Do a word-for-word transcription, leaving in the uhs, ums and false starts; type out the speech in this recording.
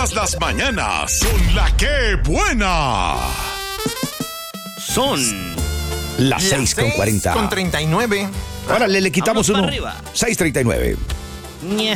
Todas las mañanas con la que buena. Son las seis con cuarenta. Con treinta y nueve. Órale, le quitamos Vamos uno. para arriba. seis treinta y nueve. Ñe.